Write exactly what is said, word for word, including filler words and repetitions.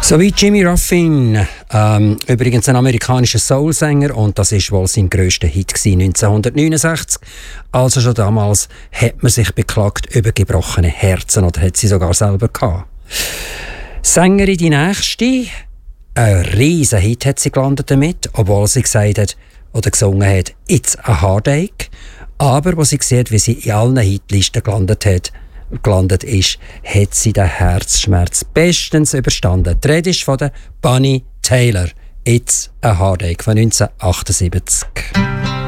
So wie Jimmy Ruffin, ähm, übrigens ein amerikanischer Soulsänger, und das ist wohl sein grösster Hit gewesen, neunzehnhundertneunundsechzig. Also schon damals hat man sich beklagt über gebrochene Herzen, oder hat sie sogar selber gehabt. Sängerin die nächste, ein riesen Hit hat sie gelandet damit, obwohl sie gesagt hat oder gesungen hat, «It's a Heartache». Aber wo sie sieht, wie sie in allen Hitlisten gelandet hat, gelandet ist, hat sie den Herzschmerz bestens überstanden. Die Rede ist von der Bonnie Tyler. «It's a Heartache» von neunzehnhundertachtundsiebzig.